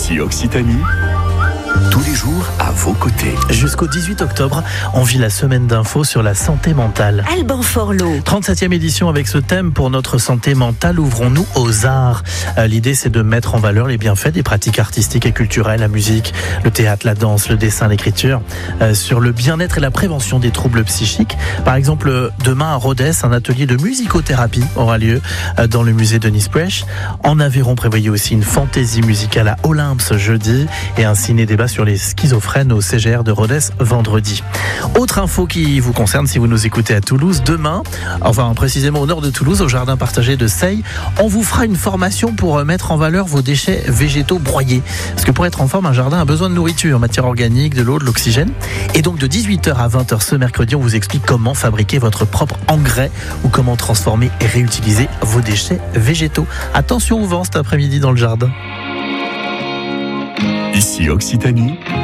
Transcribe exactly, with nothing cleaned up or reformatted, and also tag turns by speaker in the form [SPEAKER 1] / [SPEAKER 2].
[SPEAKER 1] Ici Occitanie, tous les jours à vos côtés.
[SPEAKER 2] Jusqu'au dix-huit octobre, on vit la semaine d'infos sur la santé mentale.
[SPEAKER 3] Alban Forlot.
[SPEAKER 2] trente-septième édition avec ce thème pour notre santé mentale. Ouvrons-nous aux arts. Euh, l'idée, c'est de mettre en valeur les bienfaits des pratiques artistiques et culturelles, la musique, le théâtre, la danse, le dessin, l'écriture, euh, sur le bien-être et la prévention des troubles psychiques. Par exemple, demain à Rodez, un atelier de musicothérapie aura lieu euh, dans le musée Denis Presch. En Aveyron, prévoyez aussi une fantaisie musicale à Olympe ce jeudi et un ciné-débat sur les schizophrènes au C G R de Rodez vendredi. Autre info qui vous concerne si vous nous écoutez à Toulouse, demain, enfin précisément au nord de Toulouse, au jardin partagé de Seille, on vous fera une formation pour mettre en valeur vos déchets végétaux broyés. Parce que pour être en forme, un jardin a besoin de nourriture, matière organique, de l'eau, de l'oxygène. Et donc de dix-huit heures à vingt heures ce mercredi, on vous explique comment fabriquer votre propre engrais ou comment transformer et réutiliser vos déchets végétaux. Attention au vent cet après-midi dans le jardin.
[SPEAKER 1] Ici Occitanie,